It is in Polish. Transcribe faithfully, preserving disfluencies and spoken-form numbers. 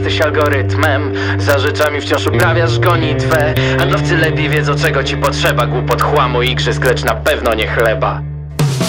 jesteś algorytmem. Za rzeczami wciąż uprawiasz gonitwę. Handlowcy lepiej wiedzą, czego ci potrzeba. Głupot, chłamu, igrzysk, lecz na pewno nie chleba.